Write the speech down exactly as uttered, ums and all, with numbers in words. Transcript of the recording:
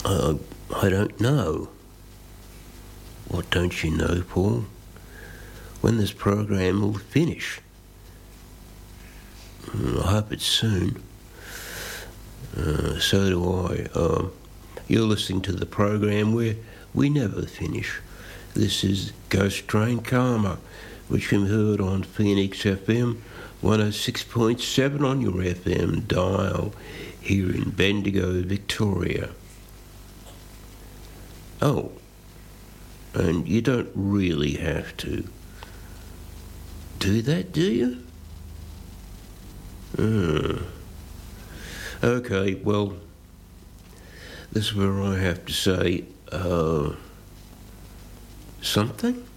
Uh, I don't know. What don't you know, Paul? When this program will finish. I hope it's soon. Uh, so do I. Uh, you're listening to the program where we never finish. This is Ghost Train Karma, which can be heard on Phoenix F M one oh six point seven on your F M dial here in Bendigo, Victoria. Oh, and you don't really have to do that, do you? Uh, okay, well, this is where I have to say, uh, something?